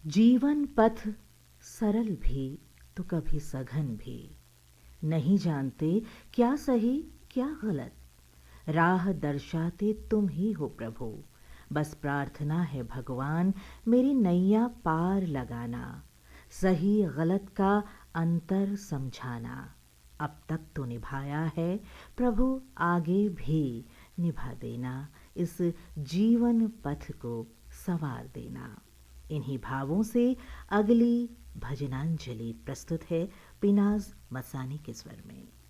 जीवन पथ सरल भी तो कभी सघन भी, नहीं जानते क्या सही क्या गलत। राह दर्शाते तुम ही हो प्रभु, बस प्रार्थना है भगवान मेरी नैया पार लगाना। सही गलत का अंतर समझाना, अब तक तो निभाया है प्रभु, आगे भी निभा देना। इस जीवन पथ को संवार देना। इन्हीं भावों से अगली भजनांजलि प्रस्तुत है पिनाज मसानी के स्वर में।